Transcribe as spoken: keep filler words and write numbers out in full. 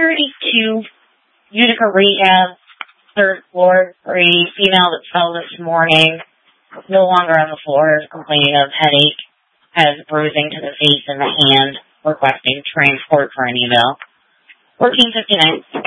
thirty-two, Utica Rehab, third floor, for a female that fell this morning, no longer on the floor, complaining of headache, has bruising to the face and the hand, requesting transport for an eval. fourteen fifty-nine.